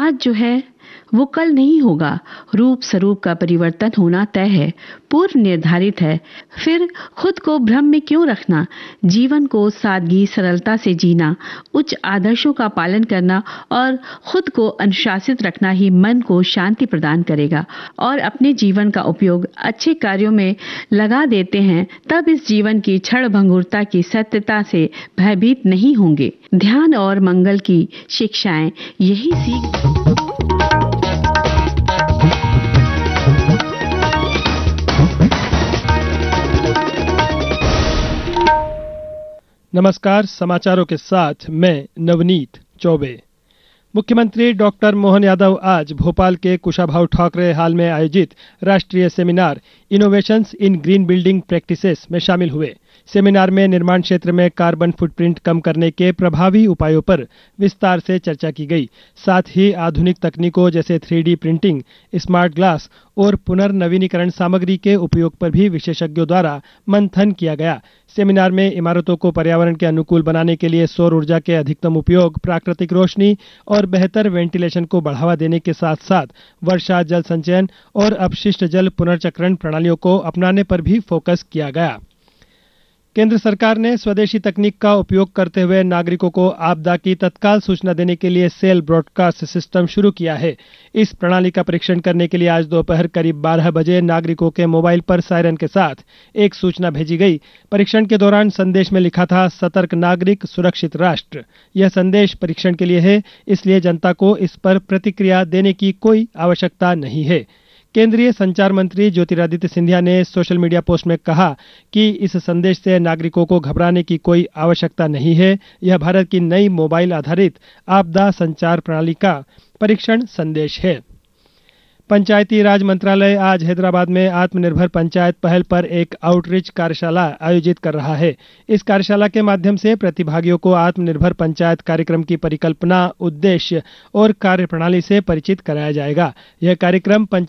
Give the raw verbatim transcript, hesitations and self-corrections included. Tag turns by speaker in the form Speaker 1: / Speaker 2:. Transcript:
Speaker 1: आज जो है वो कल नहीं होगा। रूप स्वरूप का परिवर्तन होना तय है, पूर्व निर्धारित है। फिर खुद को भ्रम में क्यों रखना? जीवन को सादगी सरलता से जीना, उच्च आदर्शों का पालन करना और खुद को अनुशासित रखना ही मन को शांति प्रदान करेगा। और अपने जीवन का उपयोग अच्छे कार्यों में लगा देते हैं, तब इस जीवन की क्षण भंगुरता की सत्यता से भयभीत नहीं होंगे। ध्यान और मंगल की शिक्षाएं यही सीख।
Speaker 2: नमस्कार, समाचारों के साथ मैं नवनीत चौबे। मुख्यमंत्री डॉक्टर मोहन यादव आज भोपाल के कुशाभाऊ ठाकरे हाल में आयोजित राष्ट्रीय सेमिनार इनोवेशंस इन ग्रीन बिल्डिंग प्रैक्टिसेस में शामिल हुए। सेमिनार में निर्माण क्षेत्र में कार्बन फुटप्रिंट कम करने के प्रभावी उपायों पर विस्तार से चर्चा की गई। साथ ही आधुनिक तकनीकों जैसे three D printing, smart glass और पुनर्नवीनीकरण सामग्री के उपयोग पर भी विशेषज्ञों द्वारा मंथन किया गया। सेमिनार में इमारतों को पर्यावरण के अनुकूल बनाने के लिए सौर ऊर्जा के अधिकतम उपयोग, प्राकृतिक रोशनी और बेहतर वेंटिलेशन को बढ़ावा देने के साथ साथ वर्षा जल संचयन और अपशिष्ट जल पुनर्चक्रण प्रणालियों को अपनाने पर भी फोकस किया गया। केंद्र सरकार ने स्वदेशी तकनीक का उपयोग करते हुए नागरिकों को आपदा की तत्काल सूचना देने के लिए सेल ब्रॉडकास्ट सिस्टम शुरू किया है। इस प्रणाली का परीक्षण करने के लिए आज दोपहर करीब बारह बजे नागरिकों के मोबाइल पर सायरन के साथ एक सूचना भेजी गई। परीक्षण के दौरान संदेश में लिखा था, सतर्क नागरिक सुरक्षित राष्ट्र। यह संदेश परीक्षण के लिए है, इसलिए जनता को इस पर प्रतिक्रिया देने की कोई आवश्यकता नहीं है। केंद्रीय संचार मंत्री ज्योतिरादित्य सिंधिया ने सोशल मीडिया पोस्ट में कहा कि इस संदेश से नागरिकों को घबराने की कोई आवश्यकता नहीं है। यह भारत की नई मोबाइल आधारित आपदा संचार प्रणाली का परीक्षण संदेश है। पंचायती राज मंत्रालय आज हैदराबाद में आत्मनिर्भर पंचायत पहल पर एक आउटरीच कार्यशाला आयोजित कर रहा है। इस कार्यशाला के माध्यम से प्रतिभागियों को आत्मनिर्भर पंचायत कार्यक्रम की परिकल्पना, उद्देश्य और कार्यप्रणाली से परिचित कराया जाएगा। यह कार्यक्रम पंचायत